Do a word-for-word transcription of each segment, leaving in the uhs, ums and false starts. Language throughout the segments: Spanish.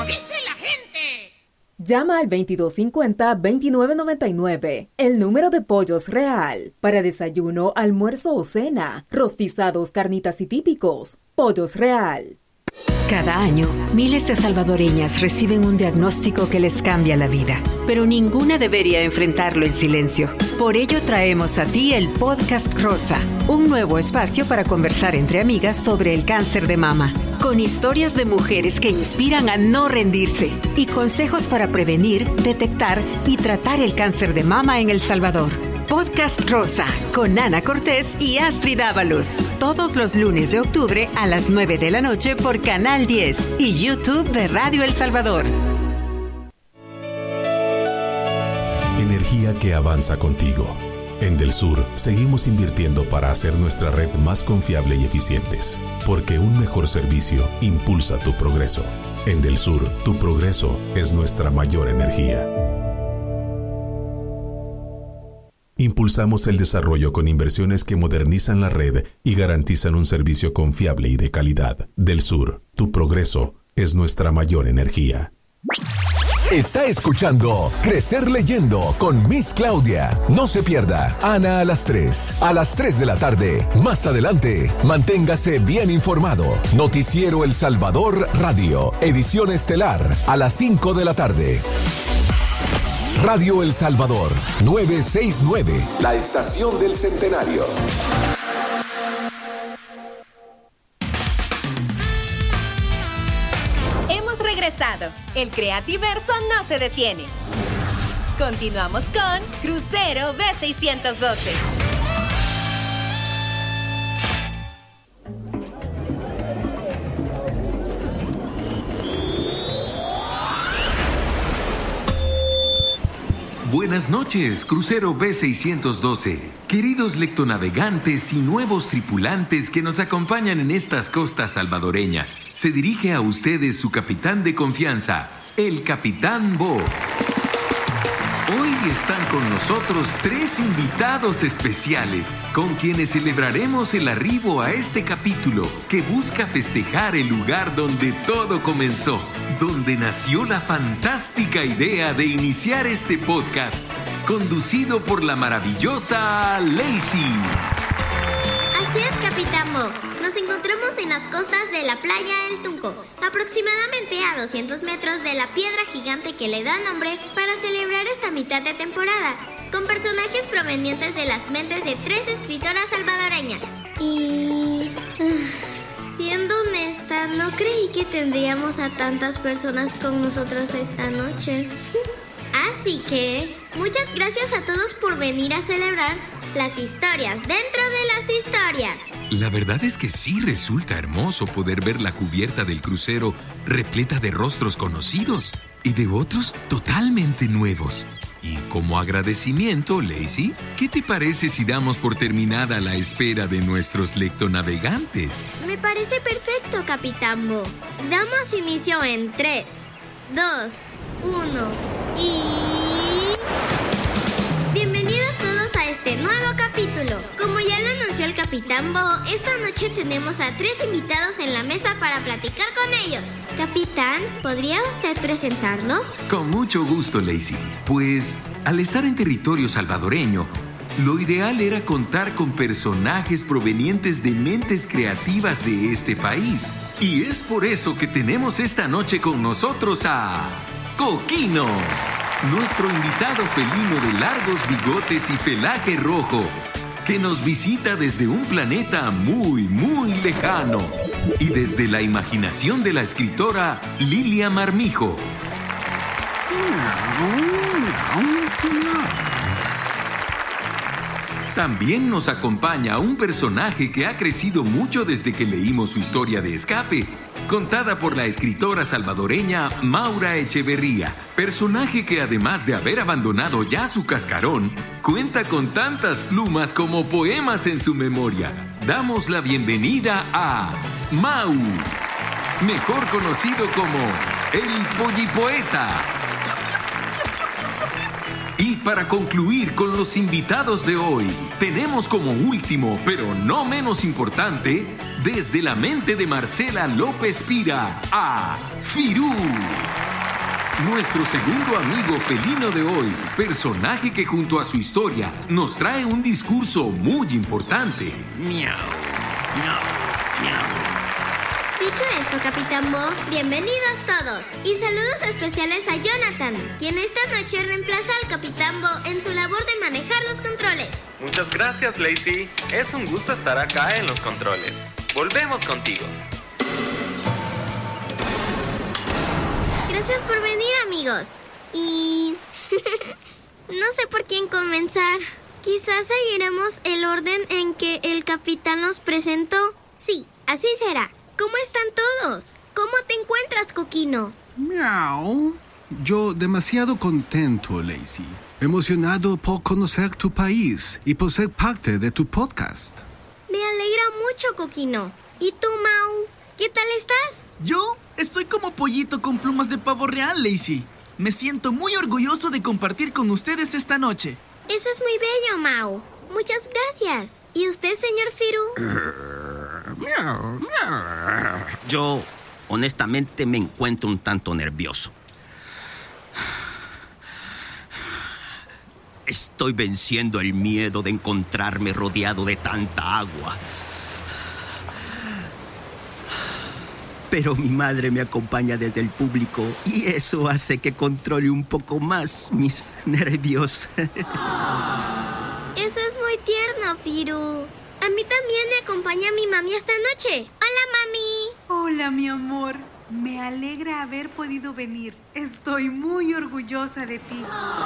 dice la gente! Llama al veintidós cincuenta, veintinueve noventa y nueve, el número de Pollos Real. Para desayuno, almuerzo o cena, rostizados, carnitas y típicos. Pollos Real. Cada año, miles de salvadoreñas reciben un diagnóstico que les cambia la vida, pero ninguna debería enfrentarlo en silencio. Por ello traemos a ti el Podcast Rosa, un nuevo espacio para conversar entre amigas sobre el cáncer de mama, con historias de mujeres que inspiran a no rendirse y consejos para prevenir, detectar y tratar el cáncer de mama en El Salvador. Podcast Rosa, con Ana Cortés y Astrid Ábalos. Todos los lunes de octubre a las nueve de la noche por Canal diez y YouTube de Radio El Salvador. Energía que avanza contigo. En Del Sur, seguimos invirtiendo para hacer nuestra red más confiable y eficientes, porque un mejor servicio impulsa tu progreso. En Del Sur, tu progreso es nuestra mayor energía. Impulsamos el desarrollo con inversiones que modernizan la red y garantizan un servicio confiable y de calidad. Del Sur, tu progreso es nuestra mayor energía. Está escuchando Crecer Leyendo con Miss Claudia. No se pierda Ana a las tres. A las tres de la tarde. Más adelante, manténgase bien informado. Noticiero El Salvador Radio. Edición estelar a las cinco de la tarde. Radio El Salvador, novecientos sesenta y nueve, la estación del centenario. Hemos regresado. El Creativerso no se detiene. Continuamos con Crucero B seiscientos doce. Buenas noches, Crucero B seiscientos doce. Queridos lectonavegantes y nuevos tripulantes que nos acompañan en estas costas salvadoreñas, se dirige a ustedes su capitán de confianza, el Capitán Bo. Hoy están con nosotros tres invitados especiales, con quienes celebraremos el arribo a este capítulo que busca festejar el lugar donde todo comenzó, donde nació la fantástica idea de iniciar este podcast, conducido por la maravillosa Lacey. Así es, Capitán Bo. Nos encontramos en las costas de la playa El Tunco, aproximadamente a doscientos metros de la piedra gigante que le da nombre para celebrar esta mitad de temporada, con personajes provenientes de las mentes de tres escritoras salvadoreñas. Y... siendo honesta, no creí que tendríamos a tantas personas con nosotros esta noche. Así que, muchas gracias a todos por venir a celebrar las historias dentro de las historias. La verdad es que sí resulta hermoso poder ver la cubierta del crucero repleta de rostros conocidos y de otros totalmente nuevos. Y como agradecimiento, Lacey, ¿qué te parece si damos por terminada la espera de nuestros lectonavegantes? Me parece perfecto, Capitán Bo. Damos inicio en tres, dos, uno y... Bienvenidos todos a este nuevo capítulo. Como ya lo anunció el Capitán Bo, esta noche tenemos a tres invitados en la mesa para platicar con ellos. Capitán, ¿podría usted presentarlos? Con mucho gusto, Lacey. Pues, al estar en territorio salvadoreño, lo ideal era contar con personajes provenientes de mentes creativas de este país. Y es por eso que tenemos esta noche con nosotros a... Coquino, nuestro invitado felino de largos bigotes y pelaje rojo, que nos visita desde un planeta muy, muy lejano y desde la imaginación de la escritora Lilia Marmijo. También nos acompaña un personaje que ha crecido mucho desde que leímos su historia de escape, contada por la escritora salvadoreña Maura Echeverría, personaje que además de haber abandonado ya su cascarón, cuenta con tantas plumas como poemas en su memoria. Damos la bienvenida a Mau, mejor conocido como el Pollipoeta. Y para concluir con los invitados de hoy, tenemos como último, pero no menos importante, desde la mente de Marcela López Pira, a Firú. nuestro segundo amigo felino de hoy, personaje que junto a su historia nos trae un discurso muy importante. Miau, miau, miau. Dicho esto, Capitán Bo, bienvenidos todos. Y saludos especiales a Jonathan, quien esta noche reemplaza al Capitán Bo en su labor de manejar los controles. Muchas gracias, Lacey. Es un gusto estar acá en los controles. Volvemos contigo. Gracias por venir, amigos. Y... no sé por quién comenzar. Quizás seguiremos el orden en que el capitán nos presentó. Sí, así será. ¿Cómo están todos? ¿Cómo te encuentras, Coquino? Miau. Yo demasiado contento, Lacey. Emocionado por conocer tu país y por ser parte de tu podcast. Me alegra mucho, Coquino. ¿Y tú, Mau? ¿Qué tal estás? Yo estoy como pollito con plumas de pavo real, Lacey. Me siento muy orgulloso de compartir con ustedes esta noche. Eso es muy bello, Mau. Muchas gracias. ¿Y usted, señor Firu? Yo, honestamente, me encuentro un tanto nervioso. Estoy venciendo el miedo de encontrarme rodeado de tanta agua. Pero mi madre me acompaña desde el público y eso hace que controle un poco más mis nervios. Eso es muy tierno, Firu. A mí también me acompaña mi mami esta noche. Hola, mami. Hola, mi amor. Me alegra haber podido venir. Estoy muy orgullosa de ti.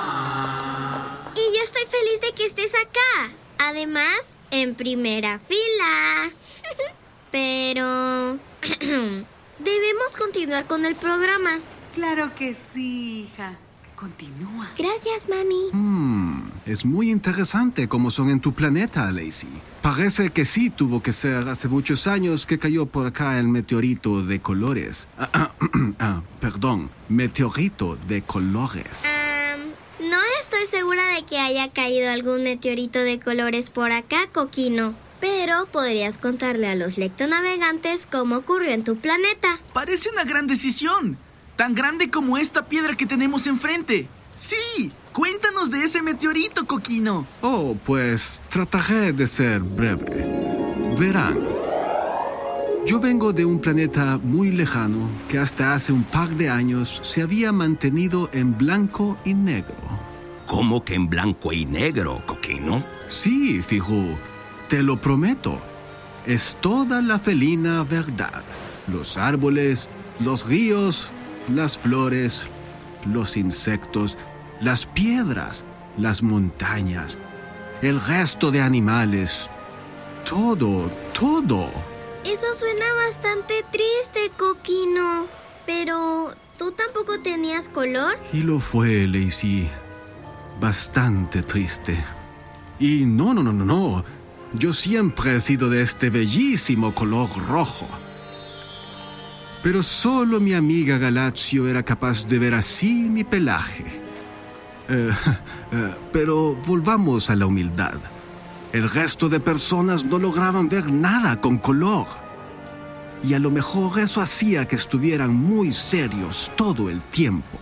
Y yo estoy feliz de que estés acá. Además, en primera fila. Pero... debemos continuar con el programa. Claro que sí, hija. Continúa. Gracias, mami. Hmm, es muy interesante cómo son en tu planeta, Lacey. Parece que sí tuvo que ser hace muchos años que cayó por acá el meteorito de colores. Ah, ah, ah, perdón, meteorito de colores. Um, no estoy segura de que haya caído algún meteorito de colores por acá, Coquino. Pero podrías contarle a los lectonavegantes cómo ocurrió en tu planeta. Parece una gran decisión. Tan grande como esta piedra que tenemos enfrente. Sí, cuéntanos de ese meteorito, Coquino. Oh, pues trataré de ser breve. Verán, yo vengo de un planeta muy lejano que hasta hace un par de años se había mantenido en blanco y negro. ¿Cómo que en blanco y negro, Coquino? Sí, Firu, te lo prometo. Es toda la felina verdad. Los árboles, los ríos, las flores, los insectos, las piedras, las montañas, el resto de animales, todo, todo. Eso suena bastante triste, Coquino. Pero, ¿tú tampoco tenías color? Y lo fue, Lacey. Bastante triste. Y no, no, no, no, no. Yo siempre he sido de este bellísimo color rojo. Pero solo mi amiga Galaxio era capaz de ver así mi pelaje. Eh, eh, pero volvamos a la humildad. El resto de personas no lograban ver nada con color. Y a lo mejor eso hacía que estuvieran muy serios todo el tiempo.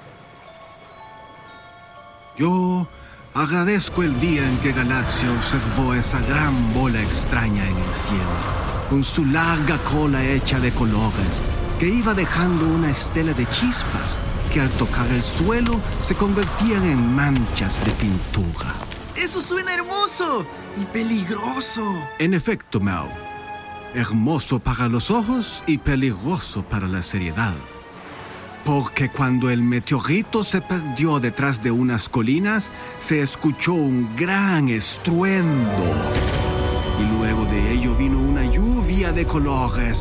Yo agradezco el día en que Galaxio observó esa gran bola extraña en el cielo, con su larga cola hecha de colores, que iba dejando una estela de chispas que al tocar el suelo se convertían en manchas de pintura. ¡Eso suena hermoso y peligroso! En efecto, Mau. Hermoso para los ojos y peligroso para la seriedad. Porque cuando el meteorito se perdió detrás de unas colinas, se escuchó un gran estruendo. Y luego de ello vino una lluvia de colores.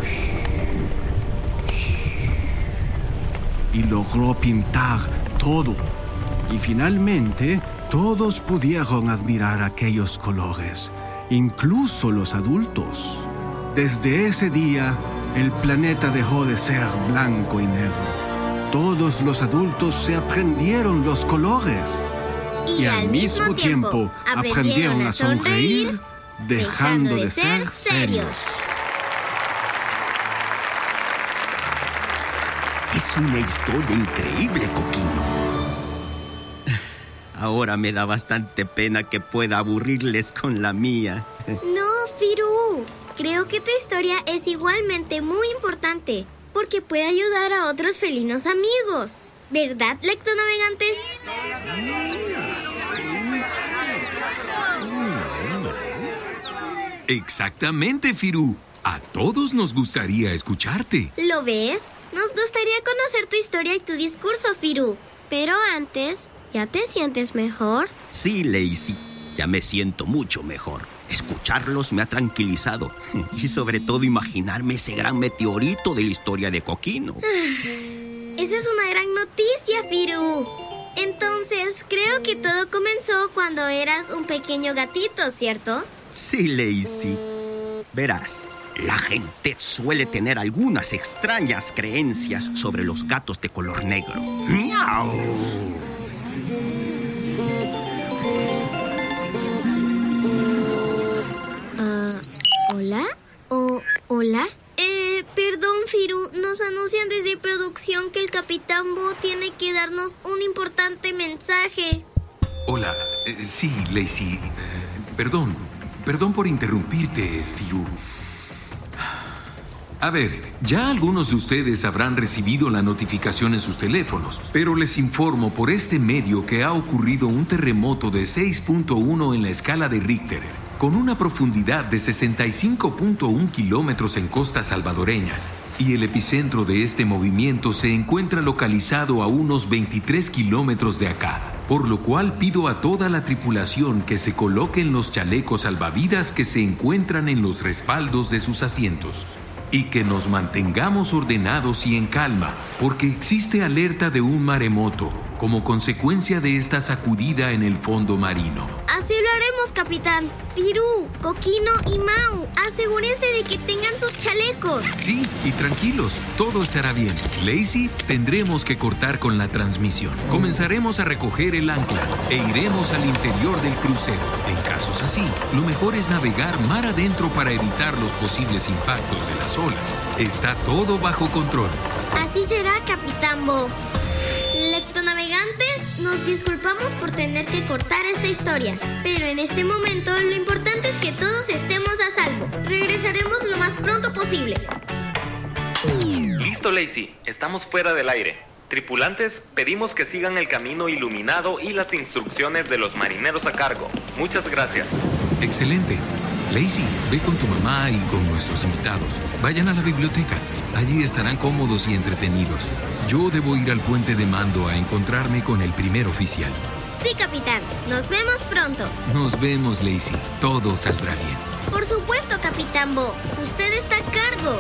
Y logró pintar todo. Y finalmente, todos pudieron admirar aquellos colores, incluso los adultos. Desde ese día, el planeta dejó de ser blanco y negro. Todos los adultos se aprendieron los colores. Y, y al mismo tiempo, tiempo aprendieron a sonreír, dejando, dejando de ser serios. Es Es una historia increíble, Coquino. Ahora me da bastante pena que pueda aburrirles con la mía. No, Firú. Creo que tu historia es igualmente muy importante, porque puede ayudar a otros felinos amigos. ¿Verdad, lectonavegantes? Exactamente, Firú. A todos nos gustaría escucharte. ¿Lo ves? Nos gustaría conocer tu historia y tu discurso, Firú. Pero antes, ¿ya te sientes mejor? Sí, Lacey. Ya me siento mucho mejor. Escucharlos me ha tranquilizado. Y sobre todo imaginarme ese gran meteorito de la historia de Coquino. Esa es una gran noticia, Firú. Entonces, creo que todo comenzó cuando eras un pequeño gatito, ¿cierto? Sí, Lacey. Verás, la gente suele tener algunas extrañas creencias sobre los gatos de color negro. ¡Miau! Uh, ¿Hola? ¿O hola? Eh, perdón, Firú. Nos anuncian desde producción que el Capitán Bo tiene que darnos un importante mensaje. Hola. Eh, sí, Lacey. Eh, perdón. Perdón por interrumpirte, Firú. A ver, ya algunos de ustedes habrán recibido la notificación en sus teléfonos, pero les informo por este medio que ha ocurrido un terremoto de seis punto uno en la escala de Richter, con una profundidad de sesenta y cinco punto uno kilómetros en costas salvadoreñas, y el epicentro de este movimiento se encuentra localizado a unos veintitrés kilómetros de acá, por lo cual pido a toda la tripulación que se coloquen los chalecos salvavidas que se encuentran en los respaldos de sus asientos. Y que nos mantengamos ordenados y en calma, porque existe alerta de un maremoto como consecuencia de esta sacudida en el fondo marino. Así lo haremos, capitán. Firú, Coquino y Mau, asegúrense de que tengan sus chalecos. Sí, y tranquilos, todo estará bien. Lacey, tendremos que cortar con la transmisión. Comenzaremos a recoger el ancla e iremos al interior del crucero. En casos así, lo mejor es navegar mar adentro para evitar los posibles impactos de las olas. Está todo bajo control. Así será, Capitán Bo. Lectonavegantes, nos disculpamos por tener que cortar esta historia, pero en este momento lo importante es que todos estemos a salvo. Regresaremos lo más pronto posible. Listo, Lacey. Estamos fuera del aire. Tripulantes, pedimos que sigan el camino iluminado y las instrucciones de los marineros a cargo. Muchas gracias. Excelente. Lacey, ve con tu mamá y con nuestros invitados. Vayan a la biblioteca. Allí estarán cómodos y entretenidos. Yo debo ir al puente de mando a encontrarme con el primer oficial. Sí, capitán. Nos vemos pronto. Nos vemos, Lacey. Todo saldrá bien. Por supuesto, Capitán Bo. Usted está a cargo.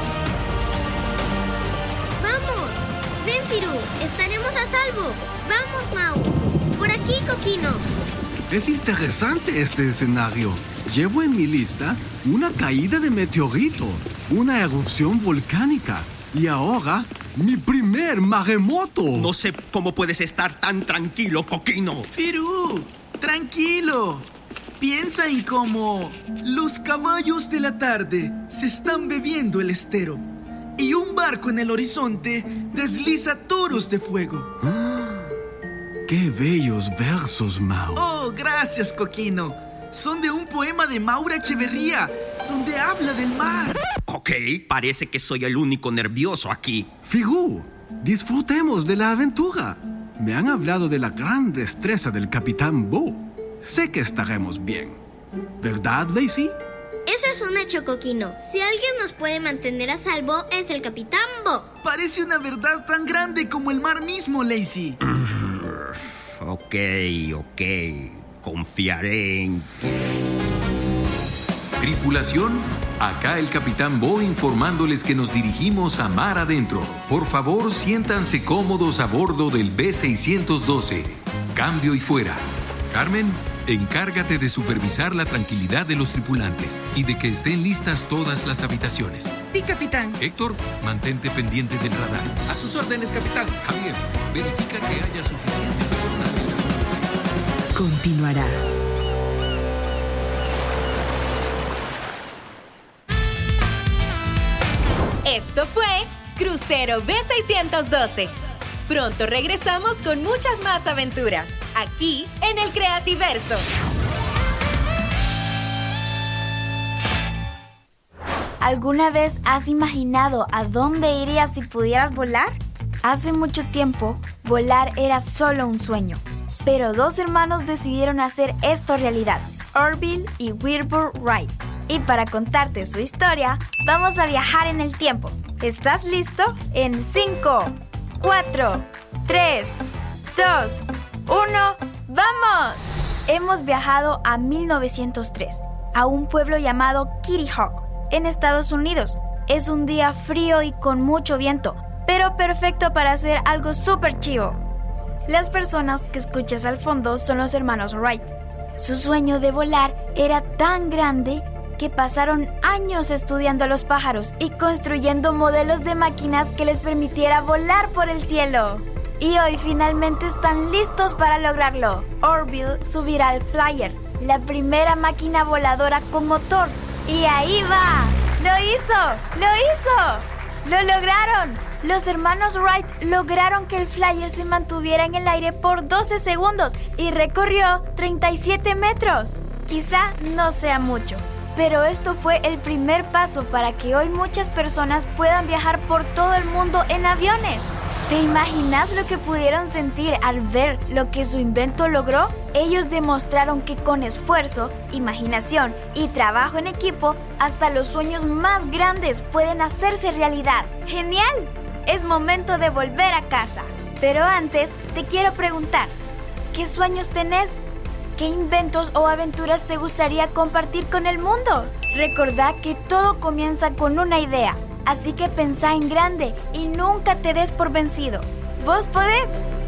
¡Vamos! Ven, Firú. Estaremos a salvo. ¡Vamos, Mau! Por aquí, Coquino. Es interesante este escenario. Llevo en mi lista una caída de meteorito, una erupción volcánica y ahora mi primer maremoto. No sé cómo puedes estar tan tranquilo, Coquino. Firú, tranquilo. Piensa en cómo los caballos de la tarde se están bebiendo el estero y un barco en el horizonte desliza toros de fuego. ¡Ah! ¡Qué bellos versos, Mau! Oh, gracias, Coquino. Son de un poema de Maura Echeverría, donde habla del mar. Ok, parece que soy el único nervioso aquí. Firú, disfrutemos de la aventura. Me han hablado de la gran destreza del Capitán Bo. Sé que estaremos bien. ¿Verdad, Lacey? Eso es un hecho, Coquino. Si alguien nos puede mantener a salvo, es el Capitán Bo. Parece una verdad tan grande como el mar mismo, Lacey. Ok, ok. Confiaré en... Tripulación, acá el Capitán Bo informándoles que nos dirigimos a mar adentro. Por favor, siéntanse cómodos a bordo del B seiscientos doce. Cambio y fuera. Carmen, encárgate de supervisar la tranquilidad de los tripulantes y de que estén listas todas las habitaciones. Sí, capitán. Héctor, mantente pendiente del radar. A sus órdenes, capitán. Javier, verifica que haya suficiente personal. Continuará. Esto fue Crucero B seiscientos doce. Pronto regresamos con muchas más aventuras, aquí en el Creativerso. ¿Alguna vez has imaginado a dónde irías si pudieras volar? Hace mucho tiempo, volar era solo un sueño, pero dos hermanos decidieron hacer esto realidad, Orville y Wilbur Wright. Y para contarte su historia, vamos a viajar en el tiempo. ¿Estás listo? En cinco, cuatro, tres, dos, uno, ¡vamos! Hemos viajado a mil novecientos tres, a un pueblo llamado Kitty Hawk, en Estados Unidos. Es un día frío y con mucho viento, pero perfecto para hacer algo súper chivo. Las personas que escuchas al fondo son los hermanos Wright. Su sueño de volar era tan grande que pasaron años estudiando a los pájaros y construyendo modelos de máquinas que les permitiera volar por el cielo. Y hoy finalmente están listos para lograrlo. Orville subirá al Flyer, la primera máquina voladora con motor. ¡Y ahí va! ¡Lo hizo! ¡Lo hizo! ¡Lo lograron! Los hermanos Wright lograron que el Flyer se mantuviera en el aire por doce segundos y recorrió treinta y siete metros. Quizá no sea mucho, pero esto fue el primer paso para que hoy muchas personas puedan viajar por todo el mundo en aviones. ¿Te imaginas lo que pudieron sentir al ver lo que su invento logró? Ellos demostraron que con esfuerzo, imaginación y trabajo en equipo, hasta los sueños más grandes pueden hacerse realidad. ¡Genial! Es momento de volver a casa. Pero antes, te quiero preguntar, ¿qué sueños tenés? ¿Qué inventos o aventuras te gustaría compartir con el mundo? Recordá que todo comienza con una idea. Así que pensá en grande y nunca te des por vencido. ¡Vos podés!